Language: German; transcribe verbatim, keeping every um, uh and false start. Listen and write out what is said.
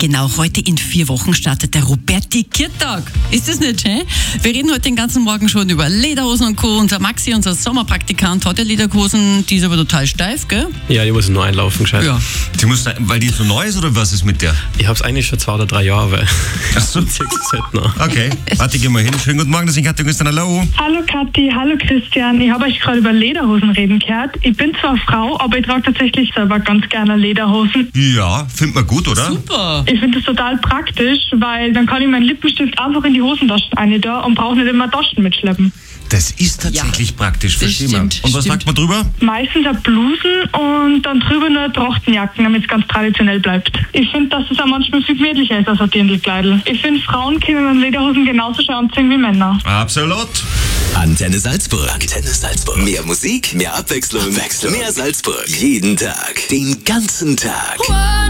genau, heute in vier Wochen startet der Roberti-Kirtag. Ist das nicht schön? Wir reden heute den ganzen Morgen schon über Lederhosen und Co. Unser Maxi, unser Sommerpraktikant, hat ja Lederhosen, die ist aber total steif, gell? Ja, die muss nur einlaufen, gescheit. Ja. Die muss, weil die so neu ist, oder was ist mit der? Ich hab's eigentlich schon zwei oder drei Jahre, weil Ach so. ich zieh's halt noch. Okay, warte, geh mal hin. Schönen guten Morgen, das ist Katja Christian, hallo. Hallo Kathi, hallo Christian. Ich habe euch gerade über Lederhosen reden gehört. Ich bin zwar Frau, aber ich trage tatsächlich selber ganz gerne Lederhosen. Ja, findet man gut, oder? Super. Ich finde das total praktisch, weil dann kann ich meinen Lippenstift einfach in die Hosentaschen rein da und brauche nicht immer Taschen mitschleppen. Das ist tatsächlich Ja, praktisch, verstehen wir. stimmt, Und was stimmt. sagt man drüber? Meistens auch Blusen und dann drüber nur Trachtenjacken, damit es ganz traditionell bleibt. Ich finde, dass es auch manchmal viel gemütlicher ist als ein Dirndlkleidl. Ich finde, Frauen können Lederhosen genauso schön anziehen wie Männer. Absolut. Antenne Salzburg. Antenne Salzburg. Mehr Musik, mehr Abwechslung, Abwechslung. Mehr Salzburg. Jeden Tag. Den ganzen Tag.